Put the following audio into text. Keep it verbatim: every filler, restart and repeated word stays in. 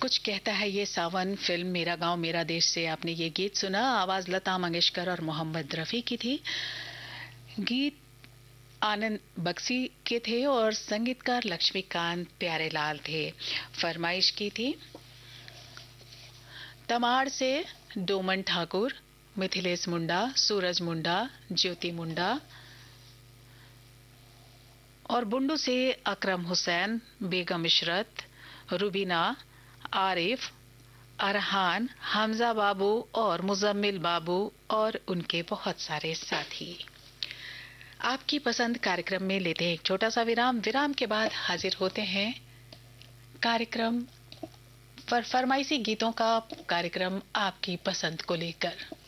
कुछ कहता है ये सावन फिल्म मेरा गांव मेरा देश से आपने ये गीत सुना। आवाज लता मंगेशकर और मोहम्मद रफी की थी। गीत आनंद बख्शी के थे और संगीतकार लक्ष्मीकांत प्यारेलाल थे। फरमाइश की थी तमाड़ से डोमन ठाकुर, मिथिलेश मुंडा, सूरज मुंडा, ज्योति मुंडा और बुंडू से अकरम हुसैन, बेगम इशरत, रुबीना, आरिफ, अरहान, हमजा बाबू और मुजम्मिल बाबू और उनके बहुत सारे साथी। आपकी पसंद कार्यक्रम में लेते हैं एक छोटा सा विराम। विराम के बाद हाजिर होते हैं कार्यक्रम फर, फरमाइशी गीतों का कार्यक्रम आपकी पसंद को लेकर।